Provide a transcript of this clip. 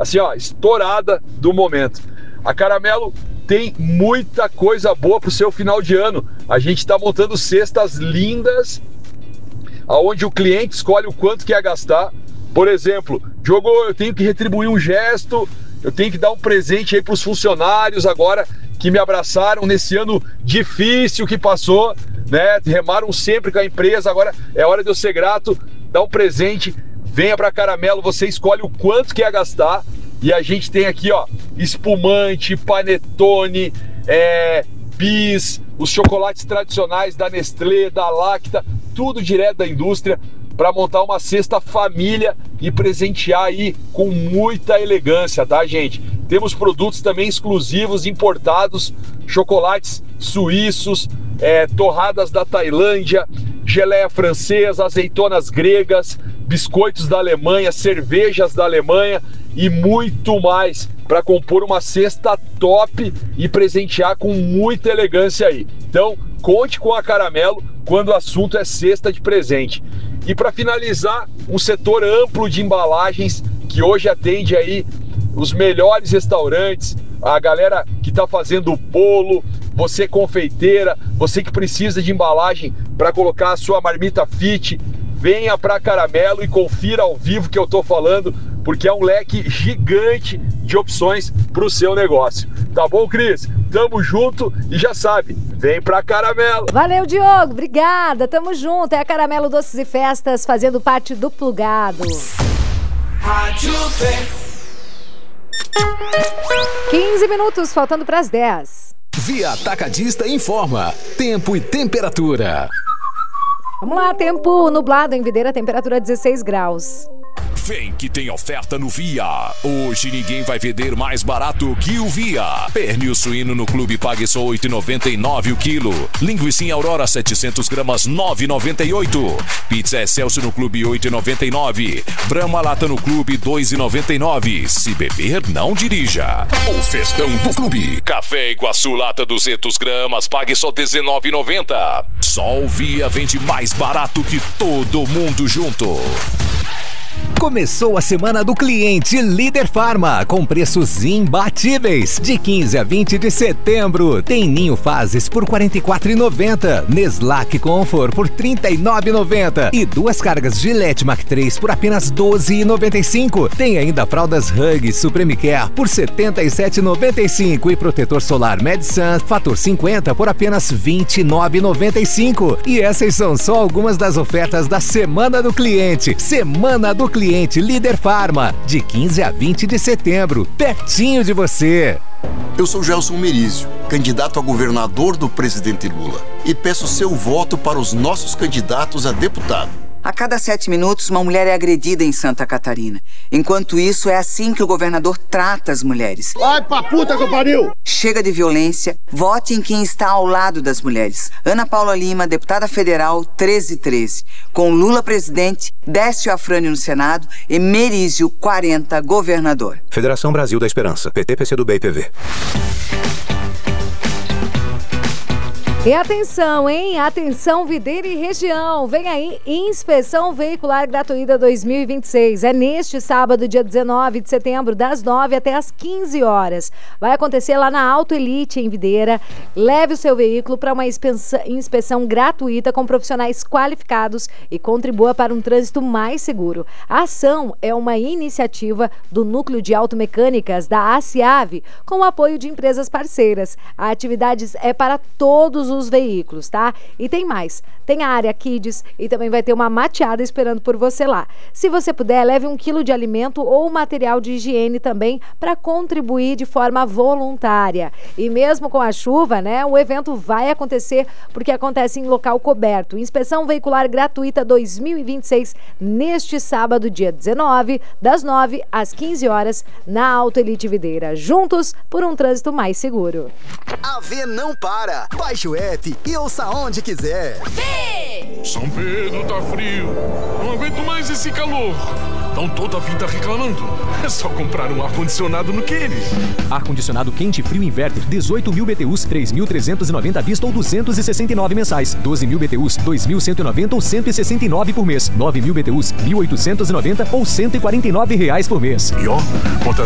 assim, ó, estourada do momento. A Caramelo tem muita coisa boa pro seu final de ano. A gente está montando cestas lindas, onde o cliente escolhe o quanto quer gastar. Por exemplo, Diogo, eu tenho que retribuir um gesto, eu tenho que dar um presente aí pros funcionários agora que me abraçaram nesse ano difícil que passou, né? Remaram sempre com a empresa, agora é hora de eu ser grato, dar um presente. Venha pra Caramelo, você escolhe o quanto quer gastar. E a gente tem aqui, ó, espumante, panetone, bis, os chocolates tradicionais da Nestlé, da Lacta, tudo direto da indústria, para montar uma cesta família e presentear aí com muita elegância, tá, gente? Temos produtos também exclusivos, importados, chocolates suíços, torradas da Tailândia, geleia francesa, azeitonas gregas, biscoitos da Alemanha, cervejas da Alemanha e muito mais para compor uma cesta top e presentear com muita elegância aí. Então, conte com a Caramelo quando o assunto é cesta de presente. E para finalizar, um setor amplo de embalagens que hoje atende aí os melhores restaurantes, a galera que está fazendo bolo, você confeiteira, você que precisa de embalagem para colocar a sua marmita fit, venha para Caramelo e confira ao vivo que eu tô falando, porque é um leque gigante de opções para o seu negócio. Tá bom, Cris? Tamo junto e já sabe, vem pra Caramelo. Valeu, Diogo, obrigada, tamo junto. É a Caramelo Doces e Festas fazendo parte do Plugado. Rádio 15 minutos, faltando pras 10. Via Atacadista informa tempo e temperatura. Vamos lá, tempo nublado em Videira, temperatura 16 graus. Vem que tem oferta no Via. Hoje ninguém vai vender mais barato que o Via. Pernil suíno no clube pague só R$ 8,99 o quilo. Linguiça Aurora 700 gramas R$ 9,98. Pizza Excelsior no clube R$ 8,99. Brahma Lata no clube R$ 2,99. Se beber, não dirija. O festão do clube. Café Iguaçu Lata 200 gramas pague só R$ 19,90. Só o Via vende mais barato que todo mundo junto. Começou a semana do cliente Líder Farma, com preços imbatíveis. De 15 a 20 de setembro, tem Ninho Fases por R$ 44,90, Neslac Comfort por R$ 39,90 e 2 cargas Gillette Mac 3 por apenas R$ 12,95. Tem ainda fraldas Huggies Supreme Care por R$ 77,95 e protetor solar Medsun Fator 50 por apenas R$ 29,95. E essas são só algumas das ofertas da Semana do Cliente. Semana do Cliente Líder Farma, de 15 a 20 de setembro, pertinho de você. Eu sou Gelson Merizio, candidato a governador do presidente Lula, e peço seu voto para os nossos candidatos a deputado. A cada 7 minutos, uma mulher é agredida em Santa Catarina. Enquanto isso, é assim que o governador trata as mulheres. Vai pra puta que eu pariu! Chega de violência, vote em quem está ao lado das mulheres. Ana Paula Lima, deputada federal, 1313. Com Lula presidente, Décio Afrânio no Senado e Merizio 40, governador. Federação Brasil da Esperança, PT, PCdoB e PV. E atenção, hein? Atenção, Videira e região. Vem aí, Inspeção Veicular Gratuita 2026. É neste sábado, dia 19 de setembro, das 9 até as 15 horas. Vai acontecer lá na Auto Elite, em Videira. Leve o seu veículo para uma inspeção gratuita com profissionais qualificados e contribua para um trânsito mais seguro. A ação é uma iniciativa do Núcleo de Automecânicas da ACIAV, com o apoio de empresas parceiras. A atividade é para todos os veículos, tá? E tem mais, tem a área Kids e também vai ter uma mateada esperando por você lá. Se você puder, leve 1 quilo de alimento ou material de higiene também para contribuir de forma voluntária. E mesmo com a chuva, né, o evento vai acontecer porque acontece em local coberto. Inspeção Veicular Gratuita 2026 neste sábado, dia 19, das 9 às 15 horas na Auto Elite Videira. Juntos por um trânsito mais seguro. A V não para. Baixe o app e ouça onde quiser. São Pedro tá frio. Não aguento mais esse calor. Estão toda a vida reclamando. É só comprar um ar-condicionado no Queires. Ar-condicionado quente frio inverter, 18.000 BTUs, 3.390 à vista ou 269 mensais. 12.000 BTUs, 2.190 ou 169 por mês. 9.000 BTUs, 1.890 ou R$ 149 por mês. E ó,